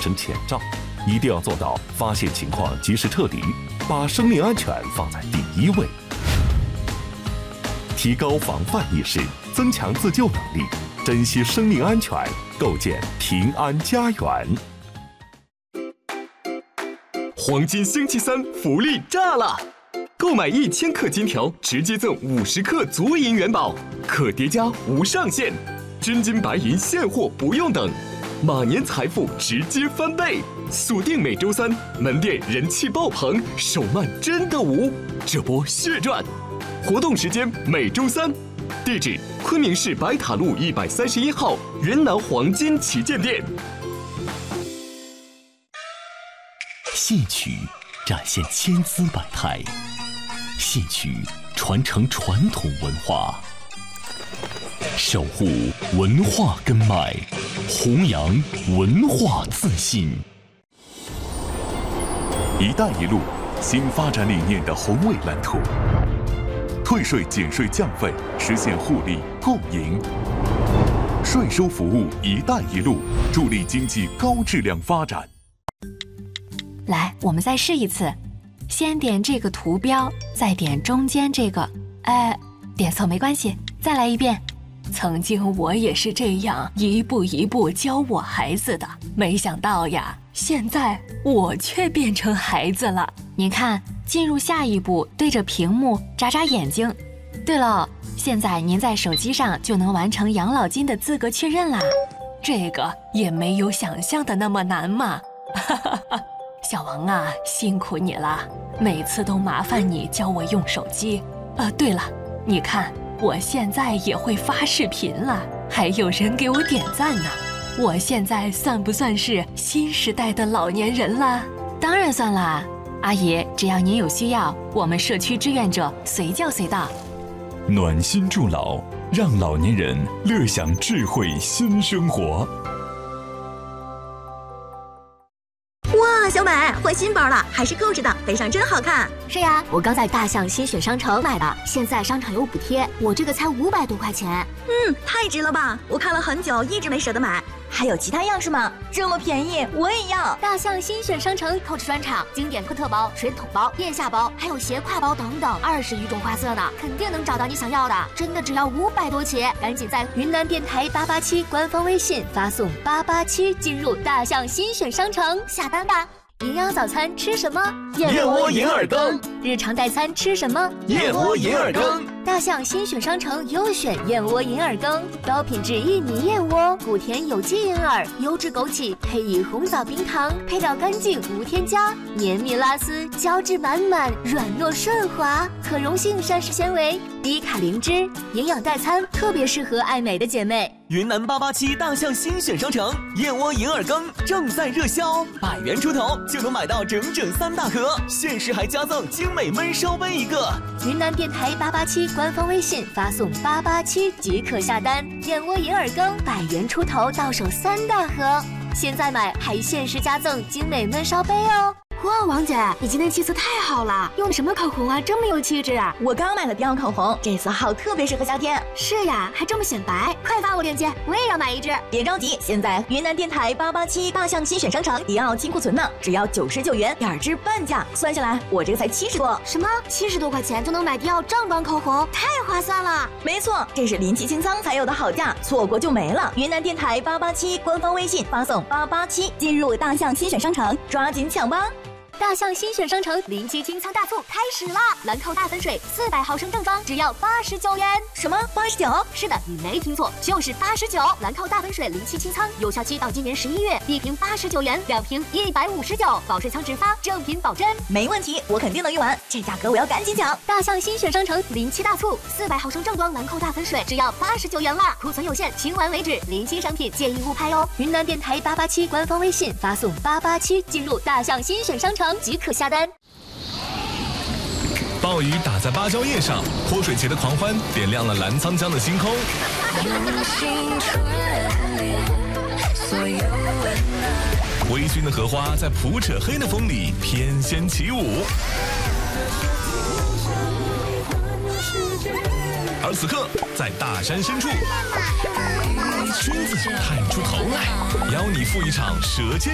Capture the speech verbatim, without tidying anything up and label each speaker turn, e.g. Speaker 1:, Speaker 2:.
Speaker 1: 生前兆，一定要做到发现情况及时撤离，把生命安全放在第一位。提高防范意识，增强自救能力，珍惜生命安全，构建平安家园。
Speaker 2: 黄金星期三福利炸了！购买一千克金条，直接赠五十克足银元宝，可叠加无上限，真金白银现货不用等，马年财富直接翻倍！锁定每周三，门店人气爆棚，手慢真的无，这波血赚！活动时间每周三，地址昆明市白塔路一百三十一号云南黄金旗舰店。
Speaker 3: 戏曲展现千姿百态，戏曲传承传统文化，守护文化根脉，弘扬文化自信。
Speaker 4: 一带一路新发展理念的宏伟蓝图，退税减税降费，实现互利共赢。税收服务一带一路，助力经济高质量发展。
Speaker 5: 来，我们再试一次，先点这个图标，再点中间这个，哎，点错没关系，再来一遍。曾经我也是这样一步一步教我孩子的，没想到呀，现在我却变成孩子了。您看，进入下一步，对着屏幕眨眨眼睛。对了，现在您在手机上就能完成养老金的资格确认啦，这个也没有想象的那么难嘛。哈哈哈。小王啊，辛苦你了，每次都麻烦你教我用手机。啊，对了，你看我现在也会发视频了，还有人给我点赞呢。我现在算不算是新时代的老年人了？当然算啦，阿姨，只要您有需要，我们社区志愿者随叫随到。
Speaker 6: 暖心助老，让老年人乐享智慧新生活。
Speaker 7: 哇，小美换新包了，还是购置的，背上真好看。
Speaker 8: 是呀，我刚在大象新选商城买的，现在商场有补贴，我这个才五百多块钱。
Speaker 7: 嗯，太值了吧！我看了很久，一直没舍得买。还有其他样式吗？这么便宜，我也要！
Speaker 8: 大象新选商城购置专场，经典科特包、水桶包、腋下包，还有斜挎包等等，二十余种花色呢，肯定能找到你想要的。真的只要五百多起，赶紧在云南电台八八七官方微信发送八八七进入大象新选商城下单吧。营养早餐吃什么？
Speaker 2: 燕窝银耳羹。
Speaker 8: 日常代餐吃什么？
Speaker 2: 燕窝银耳羹。
Speaker 8: 大象新选商城优选燕窝银耳羹，高品质薏米燕窝，谷甜有机银耳，优质枸杞，配以红枣冰糖，配料干净无添加，绵密拉丝，胶质满满，软糯顺滑，可溶性膳食纤维，低卡零脂，营养代餐特别适合爱美的姐妹。
Speaker 2: 云南八八七大象新选商城燕窝银耳羹正在热销，百元出头就能买到整整三大盒，限时还加赠精美焖烧杯一个。
Speaker 8: 云南电台八八七官方微信发送八八七即可下单，燕窝银耳羹百元出头到手三大盒，现在买还限时加赠精美焖烧杯哦。
Speaker 9: 哇，王姐，你今天气色太好了，用的什么口红啊，这么有气质啊！
Speaker 7: 我刚买了迪奥口红，这色号特别适合夏天。
Speaker 9: 是呀，还这么显白，快发我链接，我也要买一支。
Speaker 7: 别着急，现在云南电台八八七大象新选商城迪奥清库存呢，只要九十九元，两支半价，算下来我这个才七十多。
Speaker 9: 什么？七十多块钱就能买迪奥正装口红，太划算了！
Speaker 7: 没错，这是临期清仓才有的好价，错过就没了。云南电台八八七官方微信发送八八七进入大象新选商城，抓紧抢吧！
Speaker 8: 大象新选商城临期清仓大促开始啦！兰蔻大粉水四百毫升正装只要八十九元。
Speaker 7: 什么？八十九？
Speaker 8: 是的，你没听错，就是八十九。兰蔻大粉水临期清仓，有效期到今年十一月，一瓶八十九元，两瓶一百五十九，保水仓直发，正品保真。
Speaker 7: 没问题，我肯定能用完，这价格我要赶紧抢！
Speaker 8: 大象新选商城临期大促，四百毫升正装兰蔻大粉水只要八十九元啦，库存有限，清完为止，临期商品建议误拍哦。云南电台八八七官方微信发送八八七进入大象新选商城。即可下单。
Speaker 10: 暴雨打在芭蕉叶上，泼水节的狂欢点亮了澜沧江的星空。微醺的荷花在普扯黑的风里翩跹起舞。而此刻，在大山深处，君子探出头来，邀你赴一场舌尖